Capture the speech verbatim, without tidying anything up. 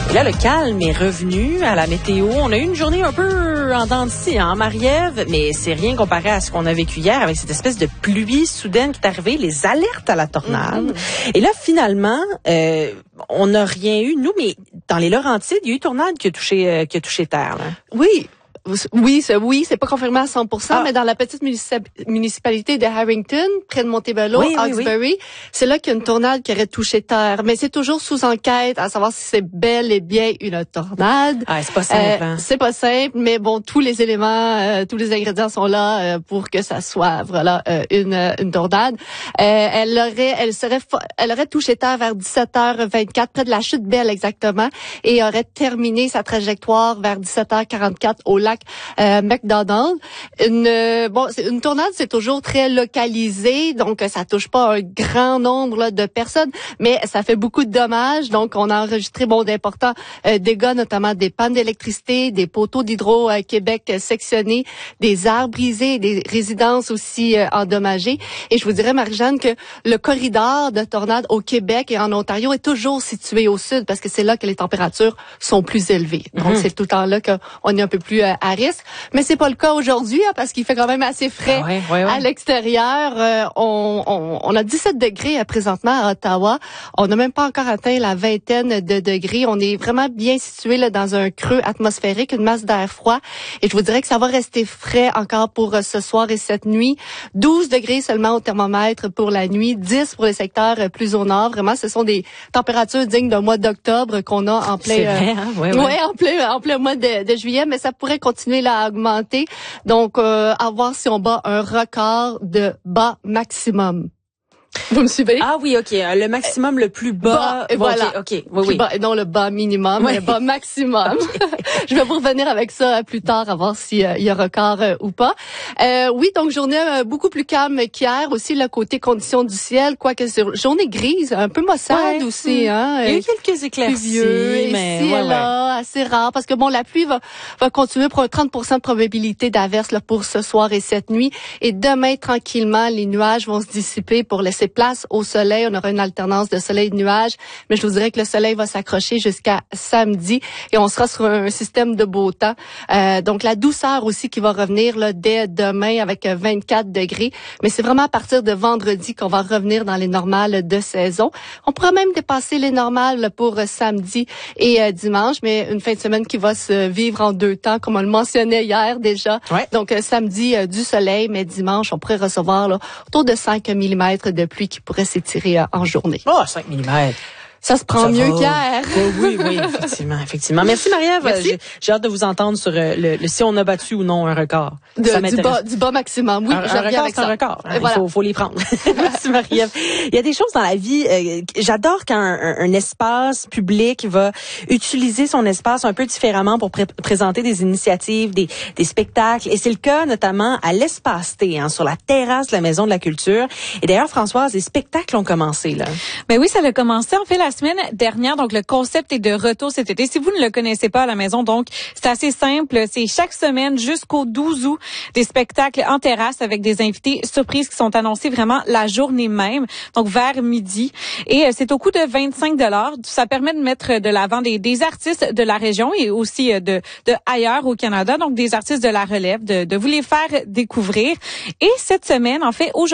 Et là, le calme est revenu à la météo. On a eu une journée un peu en dents de scie, hein, Marie-Ève, mais c'est rien comparé à ce qu'on a vécu hier avec cette espèce de pluie soudaine qui est arrivée, les alertes à la tornade. Mm-hmm. Et là, finalement, euh, on n'a rien eu, nous, mais dans les Laurentides, il y a eu une tornade qui a touché, euh, qui a touché terre. Là. Oui. Oui, c'est, oui, c'est pas confirmé à cent pour cent, ah. mais dans la petite municip- municipalité de Harrington, près de Montebello, oui, Hawkesbury, oui, oui. c'est là qu'il y a une tornade qui aurait touché terre. Mais c'est toujours sous enquête à savoir si c'est bel et bien une tornade. Ah, c'est pas simple. Euh, hein. C'est pas simple, mais bon, tous les éléments, euh, tous les ingrédients sont là euh, pour que ça soit voilà euh, une une tornade. Euh, elle aurait, elle serait, elle aurait touché terre vers dix-sept heures vingt-quatre près de la chute Belle exactement, et aurait terminé sa trajectoire vers dix-sept heures quarante-quatre au lac Euh, McDonald. Une, euh, bon, c'est, une tornade, c'est toujours très localisé, donc ça touche pas un grand nombre là, de personnes, mais ça fait beaucoup de dommages. Donc, on a enregistré bon d'importants euh, dégâts, notamment des pannes d'électricité, des poteaux d'Hydro-Québec euh, sectionnés, des arbres brisés, des résidences aussi euh, endommagées. Et je vous dirais, Marie-Jeanne, que le corridor de tornades au Québec et en Ontario est toujours situé au sud, parce que c'est là que les températures sont plus élevées. Donc, mm-hmm. c'est tout le temps là qu'on est un peu plus euh, à risque, mais c'est pas le cas aujourd'hui hein, parce qu'il fait quand même assez frais ah ouais, ouais, ouais. à l'extérieur. Euh, on, on, on a dix-sept degrés euh, présentement à Ottawa. On n'a même pas encore atteint la vingtaine de degrés. On est vraiment bien situé là, dans un creux atmosphérique, une masse d'air froid. Et je vous dirais que ça va rester frais encore pour euh, ce soir et cette nuit. douze degrés seulement au thermomètre pour la nuit, dix pour les secteurs euh, plus au nord. Vraiment, ce sont des températures dignes d'un mois d'octobre qu'on a en plein, c'est vrai, hein? ouais, ouais. Ouais, en plein, en plein mois de, de juillet, mais ça pourrait continuer là, à augmenter. Donc, euh, à voir si on bat un record de bas maximum. Vous me suivez? Ah oui, OK. Le maximum le plus bas. bas et voilà. OK, okay. Oui, oui. Bas, non, le bas minimum, oui. le bas maximum. Okay. Je vais vous revenir avec ça plus tard, à voir s'il euh, y a record euh, ou pas. Euh, oui, donc journée euh, beaucoup plus calme qu'hier. Aussi, le côté conditions du ciel, quoique c'est journée grise, un peu maussade ouais. aussi. Hein, il y a eu quelques éclaircies, mais ici ouais, et là, ouais. assez rare. Parce que bon, la pluie va, va continuer pour un trente pour cent de probabilité d'averse là, pour ce soir et cette nuit. Et demain, tranquillement, les nuages vont se dissiper pour laisser place au soleil. On aura une alternance de soleil et de nuages, mais je vous dirais que le soleil va s'accrocher jusqu'à samedi et on sera sur un système de beau temps. Euh, donc, la douceur aussi qui va revenir là, dès demain avec vingt-quatre degrés. Mais c'est vraiment à partir de vendredi qu'on va revenir dans les normales de saison. On pourra même dépasser les normales pour samedi et euh, dimanche, mais une fin de semaine qui va se vivre en deux temps, comme on le mentionnait hier déjà. Ouais. Donc, euh, samedi, euh, du soleil, mais dimanche, on pourrait recevoir là, autour de cinq millimètres de pluie qui pourrait s'étirer en journée. Oh, cinq millimètres. Ça se prend ça mieux va. qu'hier. Oui, oui, oui, effectivement, effectivement. Merci Marie-Ève. Merci. J'ai, j'ai hâte de vous entendre sur le, le si on a battu ou non un record. De, ça du bas, du bas maximum. Oui, un, je un reviens record, avec c'est ça. un record. Hein, voilà. Il faut, faut les prendre. Merci Marie-Ève. Il y a des choses dans la vie. Euh, j'adore quand un, un, un espace public va utiliser son espace un peu différemment pour pré- présenter des initiatives, des, des spectacles. Et c'est le cas notamment à l'Espace T, hein, sur la terrasse de la Maison de la Culture. Et d'ailleurs, Françoise, les spectacles ont commencé là. Ben oui, ça a commencé en fait la semaine dernière. Donc, le concept est de retour cet été. Si vous ne le connaissez pas à la maison, donc, c'est assez simple. C'est chaque semaine jusqu'au douze août des spectacles en terrasse avec des invités surprises qui sont annoncés vraiment la journée même, donc vers midi. Et euh, c'est au coût de vingt-cinq dollars. Ça permet de mettre de l'avant des, des artistes de la région et aussi euh, de, de ailleurs au Canada, donc des artistes de la relève, de, de vous les faire découvrir. Et cette semaine, en fait, aujourd'hui,